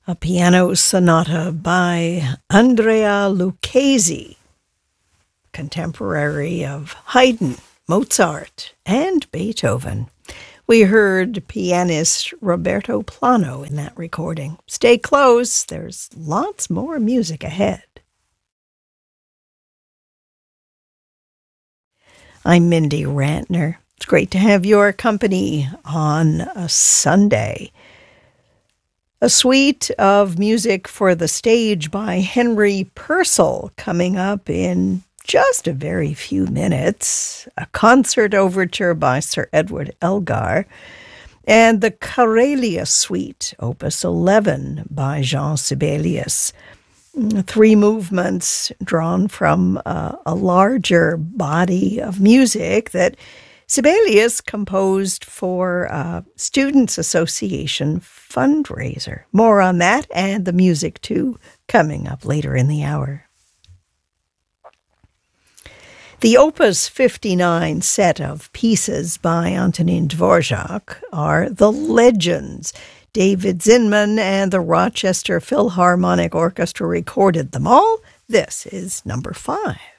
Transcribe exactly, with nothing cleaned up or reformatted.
A piano sonata by Andrea Lucchesi, contemporary of Haydn, Mozart, and Beethoven. We heard pianist Roberto Plano in that recording. Stay close, there's lots more music ahead. I'm Mindy Rantner. It's great to have your company on a Sunday. A suite of music for the stage by Henry Purcell coming up in just a very few minutes. A concert overture by Sir Edward Elgar. And the Karelia Suite, Opus eleven by Jean Sibelius. Three movements drawn from uh, a larger body of music that Sibelius composed for uh, Students' Association fundraiser. More on that and the music, too, coming up later in the hour. The Opus fifty-nine set of pieces by Antonin Dvorak are The Legends. David Zinman and the Rochester Philharmonic Orchestra recorded them all. This is number five.